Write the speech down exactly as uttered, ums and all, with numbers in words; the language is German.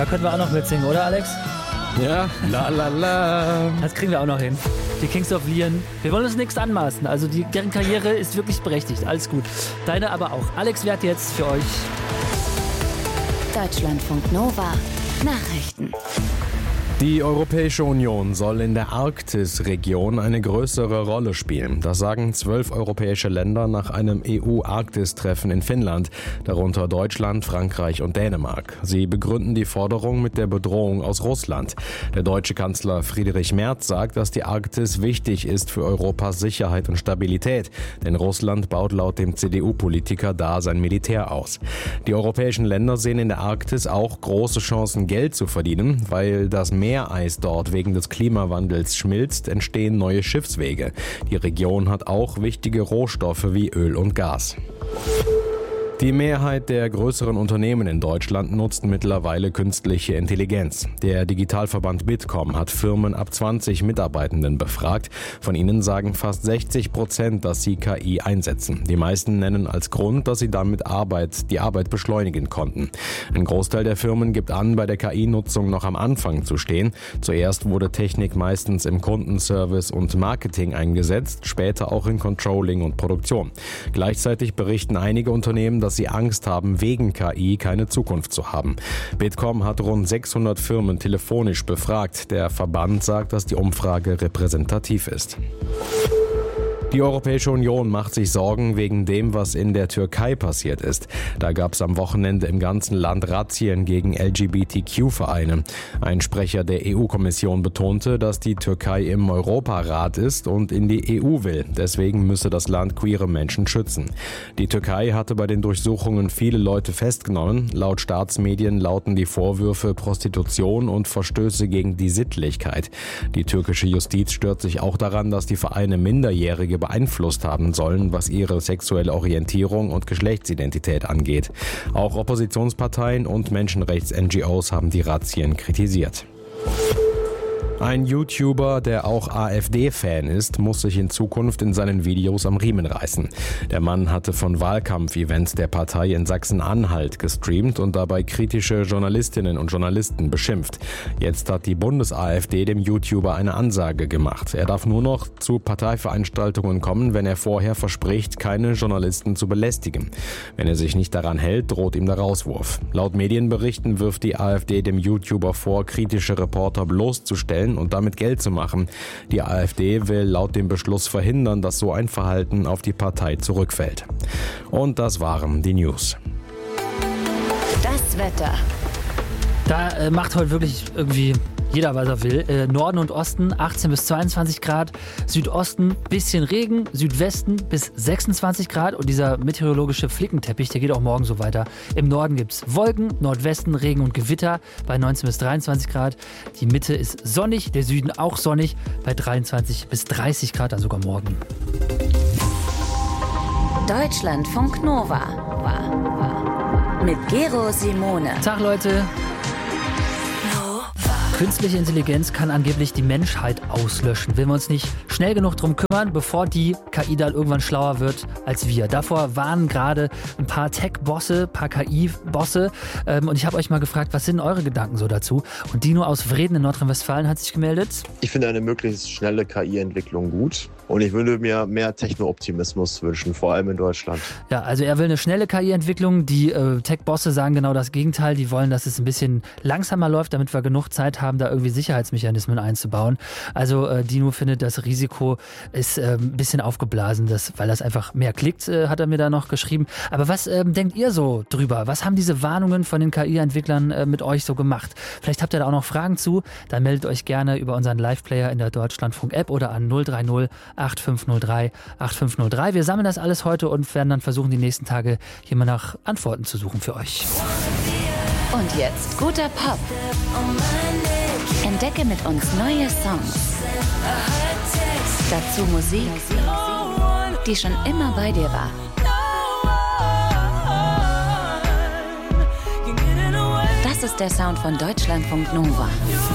Da können wir auch noch mitsingen, oder Alex? Ja, la la la. Das kriegen wir auch noch hin. Die Kings of Leon. Wir wollen uns nichts anmaßen. Also die, deren Karriere ist wirklich berechtigt. Alles gut. Deine aber auch. Alex, wer hat jetzt für euch? Deutschlandfunk Nova. Nachrichten. Die Europäische Union soll in der Arktisregion eine größere Rolle spielen. Das sagen zwölf europäische Länder nach einem E U-Arktis-Treffen in Finnland, darunter Deutschland, Frankreich und Dänemark. Sie begründen die Forderung mit der Bedrohung aus Russland. Der deutsche Kanzler Friedrich Merz sagt, dass die Arktis wichtig ist für Europas Sicherheit und Stabilität, denn Russland baut laut dem C D U-Politiker da sein Militär aus. Die europäischen Länder sehen in der Arktis auch große Chancen, Geld zu verdienen, weil das Meer Meereis dort wegen des Klimawandels schmilzt, entstehen neue Schiffswege. Die Region hat auch wichtige Rohstoffe wie Öl und Gas. Die Mehrheit der größeren Unternehmen in Deutschland nutzt mittlerweile künstliche Intelligenz. Der Digitalverband Bitkom hat Firmen ab zwanzig Mitarbeitenden befragt. Von ihnen sagen fast sechzig Prozent, dass sie K I einsetzen. Die meisten nennen als Grund, dass sie damit Arbeit, die Arbeit beschleunigen konnten. Ein Großteil der Firmen gibt an, bei der K I-Nutzung noch am Anfang zu stehen. Zuerst wurde Technik meistens im Kundenservice und Marketing eingesetzt, später auch in Controlling und Produktion. Gleichzeitig berichten einige Unternehmen, dass sie Angst haben, wegen K I keine Zukunft zu haben. Bitkom hat rund sechshundert Firmen telefonisch befragt. Der Verband sagt, dass die Umfrage repräsentativ ist. Die Europäische Union macht sich Sorgen wegen dem, was in der Türkei passiert ist. Da gab es am Wochenende im ganzen Land Razzien gegen L G B T Q-Vereine. Ein Sprecher der E U-Kommission betonte, dass die Türkei im Europarat ist und in die E U will. Deswegen müsse das Land queere Menschen schützen. Die Türkei hatte bei den Durchsuchungen viele Leute festgenommen. Laut Staatsmedien lauten die Vorwürfe Prostitution und Verstöße gegen die Sittlichkeit. Die türkische Justiz stört sich auch daran, dass die Vereine Minderjährige beeinflusst haben sollen, was ihre sexuelle Orientierung und Geschlechtsidentität angeht. Auch Oppositionsparteien und Menschenrechts-N G Os haben die Razzien kritisiert. Ein YouTuber, der auch AfD-Fan ist, muss sich in Zukunft in seinen Videos am Riemen reißen. Der Mann hatte von Wahlkampfevents der Partei in Sachsen-Anhalt gestreamt und dabei kritische Journalistinnen und Journalisten beschimpft. Jetzt hat die Bundes-AfD dem YouTuber eine Ansage gemacht. Er darf nur noch zu Parteiveranstaltungen kommen, wenn er vorher verspricht, keine Journalisten zu belästigen. Wenn er sich nicht daran hält, droht ihm der Rauswurf. Laut Medienberichten wirft die AfD dem YouTuber vor, kritische Reporter bloßzustellen und damit Geld zu machen. Die AfD will laut dem Beschluss verhindern, dass so ein Verhalten auf die Partei zurückfällt. Und das waren die News. Das Wetter. Da äh, macht heute wirklich irgendwie jeder, was er will. Äh, Norden und Osten achtzehn bis zweiundzwanzig Grad, Südosten bisschen Regen, Südwesten bis sechsundzwanzig Grad und dieser meteorologische Flickenteppich, der geht auch morgen so weiter. Im Norden gibt es Wolken, Nordwesten Regen und Gewitter bei neunzehn bis dreiundzwanzig Grad. Die Mitte ist sonnig, der Süden auch sonnig bei dreiundzwanzig bis dreißig Grad, dann sogar morgen. Deutschlandfunk Nova mit Gero Simone. Tag Leute. Künstliche Intelligenz kann angeblich die Menschheit auslöschen. Will wir uns nicht schnell genug drum kümmern, bevor die K I dann irgendwann schlauer wird als wir. Davor warnen gerade ein paar Tech-Bosse, ein paar K I-Bosse. Ähm, und ich habe euch mal gefragt, was sind eure Gedanken so dazu? Und Dino aus Vreden in Nordrhein-Westfalen hat sich gemeldet. Ich finde eine möglichst schnelle K I-Entwicklung gut. Und ich würde mir mehr Techno-Optimismus wünschen, vor allem in Deutschland. Ja, also er will eine schnelle K I-Entwicklung. Die äh, Tech-Bosse sagen genau das Gegenteil. Die wollen, dass es ein bisschen langsamer läuft, damit wir genug Zeit haben, da irgendwie Sicherheitsmechanismen einzubauen. Also äh, Dino findet, das Risiko ist äh, ein bisschen aufgeblasen, das, weil das einfach mehr klickt, äh, hat er mir da noch geschrieben. Aber was äh, denkt ihr so drüber? Was haben diese Warnungen von den K I-Entwicklern äh, mit euch so gemacht? Vielleicht habt ihr da auch noch Fragen zu. Dann meldet euch gerne über unseren Live-Player in der Deutschlandfunk-App oder an null drei null acht fünf null drei acht fünf null drei. Wir sammeln das alles heute und werden dann versuchen, die nächsten Tage hier mal nach Antworten zu suchen für euch. Und jetzt guter Pop. Entdecke mit uns neue Songs. Dazu Musik, die schon immer bei dir war. Das ist der Sound von Deutschlandfunk Nova.